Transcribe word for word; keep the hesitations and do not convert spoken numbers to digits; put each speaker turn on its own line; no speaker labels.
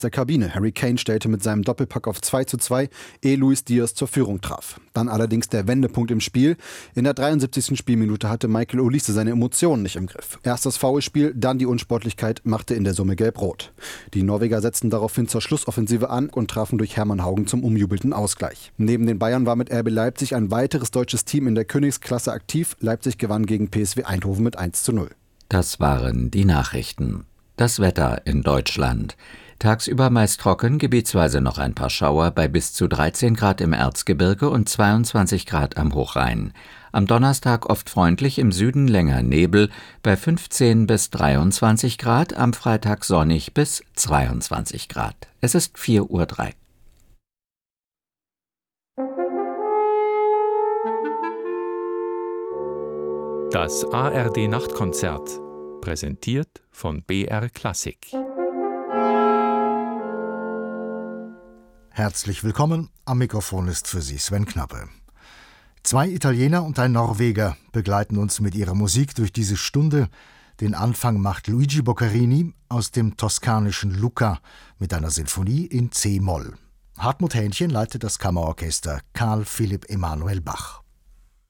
Der Kabine. Harry Kane stellte mit seinem Doppelpack auf zwei zu zwei, ehe Luis Diaz zur Führung traf. Dann allerdings der Wendepunkt im Spiel. In der dreiundsiebzigsten Spielminute hatte Michael Olise seine Emotionen nicht im Griff. Erst das Foulspiel, dann die Unsportlichkeit machte in der Summe gelb-rot. Die Norweger setzten daraufhin zur Schlussoffensive an und trafen durch Hermann Haugen zum umjubelten Ausgleich. Neben den Bayern war mit R B Leipzig ein weiteres deutsches Team in der Königsklasse aktiv. Leipzig gewann gegen P S V Eindhoven mit eins zu null.
Das waren die Nachrichten. Das Wetter in Deutschland. Tagsüber meist trocken, gebietsweise noch ein paar Schauer bei bis zu dreizehn Grad im Erzgebirge und zweiundzwanzig Grad am Hochrhein. Am Donnerstag oft freundlich, im Süden länger Nebel bei fünfzehn bis dreiundzwanzig Grad, am Freitag sonnig bis zweiundzwanzig Grad. Es ist vier Uhr drei.
Das A R D-Nachtkonzert, präsentiert von B R Klassik.
Herzlich willkommen, am Mikrofon ist für Sie Sven Knappe. Zwei Italiener und ein Norweger begleiten uns mit ihrer Musik durch diese Stunde. Den Anfang macht Luigi Boccherini aus dem toskanischen Lucca mit einer Sinfonie in C-Moll. Hartmut Hähnchen leitet das Kammerorchester Carl Philipp Emanuel Bach.